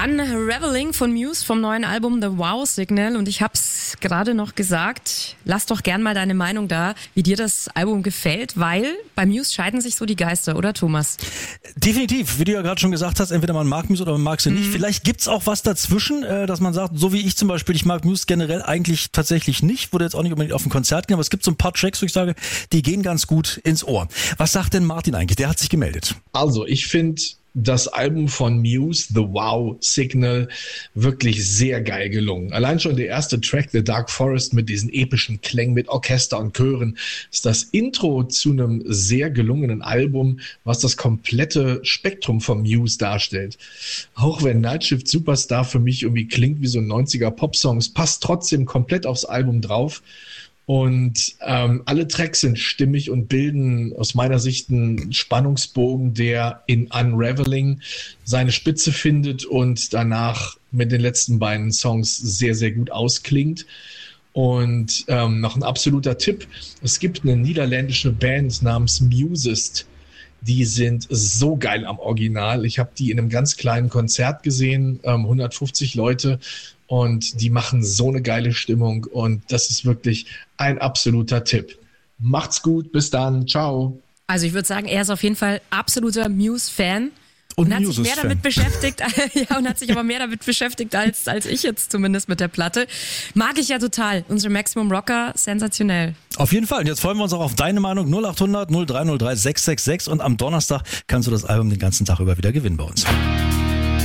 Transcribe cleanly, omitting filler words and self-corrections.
Unraveling von Muse vom neuen Album The Wow Signal und ich hab's gerade noch gesagt, lass doch gern mal deine Meinung da, wie dir das Album gefällt, weil bei Muse scheiden sich so die Geister, oder Thomas? Definitiv, wie du ja gerade schon gesagt hast, entweder man mag Muse oder man mag sie nicht. Vielleicht gibt's auch was dazwischen, dass man sagt, so wie ich zum Beispiel, ich mag Muse generell eigentlich tatsächlich nicht, würde jetzt auch nicht unbedingt auf ein Konzert gehen, aber es gibt so ein paar Tracks, wo ich sage, die gehen ganz gut ins Ohr. Was sagt denn Martin eigentlich? Der hat sich gemeldet. Also, ich finde das Album von Muse, The Wow Signal, wirklich sehr geil gelungen. Allein schon der erste Track, The Dark Forest, mit diesen epischen Klängen, mit Orchester und Chören, ist das Intro zu einem sehr gelungenen Album, was das komplette Spektrum von Muse darstellt. Auch wenn Night Shift Superstar für mich irgendwie klingt wie so ein 90er Popsong, es passt trotzdem komplett aufs Album drauf. Und alle Tracks sind stimmig und bilden aus meiner Sicht einen Spannungsbogen, der in Unraveling seine Spitze findet und danach mit den letzten beiden Songs sehr, sehr gut ausklingt. Und noch ein absoluter Tipp, es gibt eine niederländische Band namens Musist. Die sind so geil am Original. Ich habe die in einem ganz kleinen Konzert gesehen, 150 Leute. Und die machen so eine geile Stimmung und das ist wirklich ein absoluter Tipp. Macht's gut, bis dann, ciao. Also ich würde sagen, er ist auf jeden Fall absoluter Muse-Fan. Und hat sich mehr damit beschäftigt, ja, und hat sich aber mehr damit beschäftigt als ich jetzt zumindest mit der Platte. Mag ich ja total. Unsere Maximum Rocker, sensationell. Auf jeden Fall. Und jetzt freuen wir uns auch auf deine Meinung. 0800 0303 666 und am Donnerstag kannst du das Album den ganzen Tag über wieder gewinnen bei uns.